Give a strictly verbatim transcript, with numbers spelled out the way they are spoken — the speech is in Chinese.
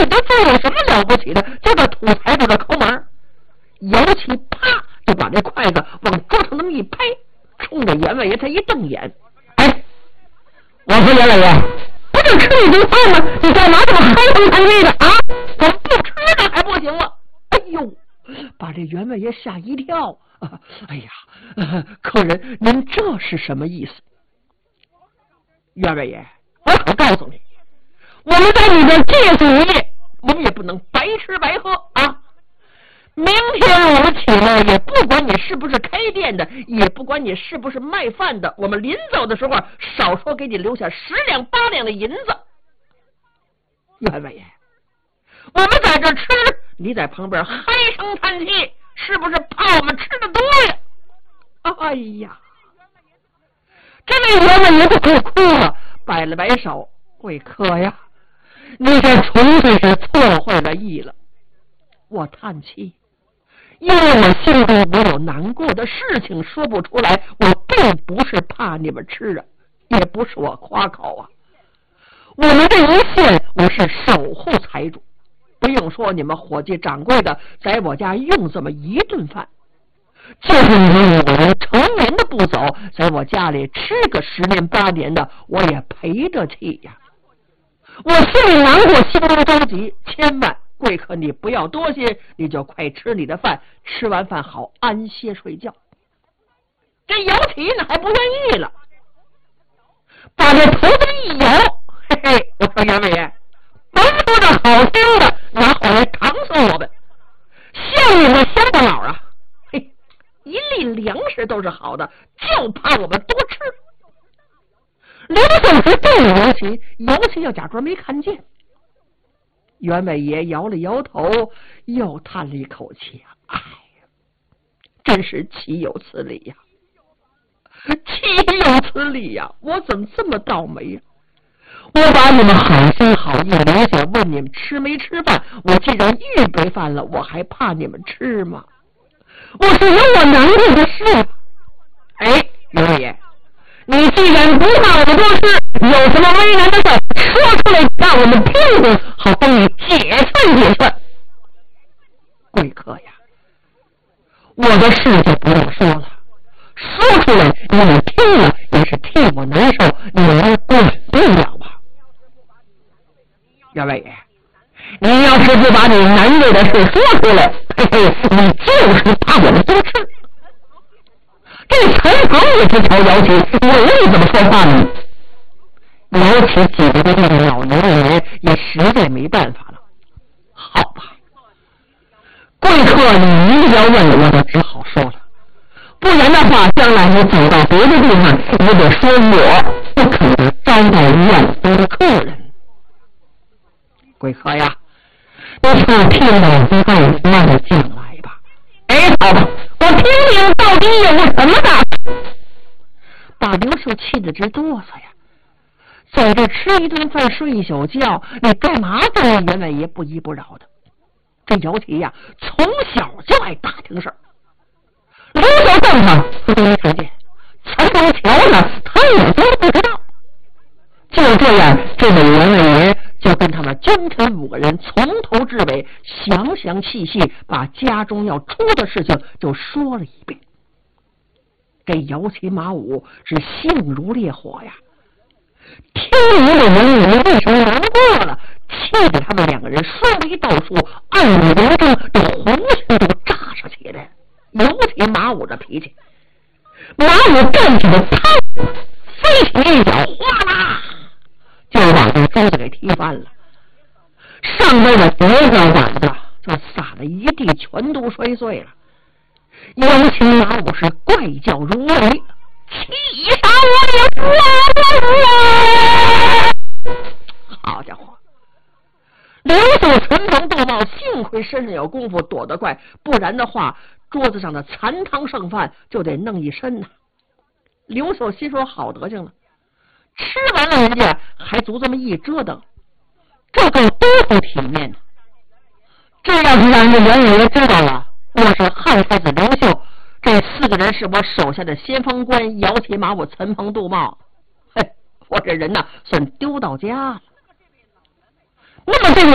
你的罪有什么了不起的？就这土财主的抠门。尤其啪就把这筷子往桌上那么一拍，冲着员外爷他一瞪眼，哎，我说员外爷，不就吃一顿饭吗？你干嘛这么憨声憨气的啊？我不吃了还不行吗？哎呦，把这员外爷吓一跳。啊、哎呀、呃，客人您这是什么意思？员外爷，我可告诉你，我们在你这借宿一夜，我们也不能白吃白喝啊！明天我们起来，也不管你是不是开店的，也不管你是不是卖饭的，我们临走的时候少说给你留下十两八两的银子。员外爷，我们在这吃，你在旁边唉声叹气，是不是怕我们吃的多呀？哎呀，这位员外爷就快哭了，摆了摆手，贵客呀，你这纯粹是错会了意了。我叹气，因为我心中我有难过的事情说不出来，我并不是怕你们吃啊，也不是我夸口啊。我们这一县，我是守护财主，不用说你们伙计掌柜的在我家用这么一顿饭，就是你们五个人成年的不走，在我家里吃个十年八年的，我也赔得起呀。我心里难过，心中着急，千万贵客你不要多心，你就快吃你的饭，吃完饭好安歇睡觉。这姚启呢还不愿意了，把这头子一摇，嘿嘿，我说杨伟爷，甭说这好听的，拿回来搪塞我们，像你们乡巴佬啊，嘿，一粒粮食都是好的，就怕我们多吃。刘总是对着姚启，姚启要假装没看见。员外爷摇了摇头，又叹了一口气啊，哎呀，真是岂有此理呀、啊！岂有此理呀、啊！我怎么这么倒霉呀、啊？我把你们好心好意留下，问你们吃没吃饭。我既然预备饭了，我还怕你们吃吗？我是有我难过的事。哎，刘大爷，你既然不怕我们多吃，有什么为难的事说出来，让我们听听，好帮你解劝解劝。贵客呀，我的事就不用说了，说出来你们听了也是替我难受，你们管不了吧？员外爷，你要是不把你难为的事说出来，嘿嘿，你就是怕我们多吃。这陈鹏也是瞧姚启，我为怎么说话呢？姚启挤着这个老年人也实在没办法了。好吧，贵客你一要问我就只好说了，不然的话，将来你走到别的地方，你得说我不肯招待远方的客人。贵客呀，你就听我一个人慢慢讲来吧。哎，好吧，我听听到底有什么大事。把刘秀气得直哆嗦呀！在这吃一顿饭睡一宿觉，你干嘛跟员外爷不依不饶的？这姚启呀，从小就爱打听事儿。刘秀正上他都没听见，陈鹏瞧呢，他也都不知道。就这样，这位员外爷就跟他们君臣五个人从头至尾详详细细把家中要出的事情就说了一遍。这姚启马武是性如烈火呀，听明了员外爷为什么难过了，气得他们两个人双眉倒竖，暗里连着这红线都炸上起来。尤其马武的脾气，马武站起来，啪，飞起一脚，哗啦就把这桌子给踢翻了，上面的碟子碗子就撒了一地，全都摔碎了。尤其马武是怪叫如雷，气杀我了！好家伙，刘秀、陈鹏、杜茂幸亏身上有功夫躲得快，不然的话桌子上的残汤剩饭就得弄一身呐。刘秀心说好德行了，吃完了人家还足这么一折腾，这够多不体面的。这要是让人家袁伟爷知道了，我是汉太子刘秀，这四个人是我手下的先锋官，姚启马武、陈鹏、杜茂，嘿，我这人呐算丢到家了。那么这个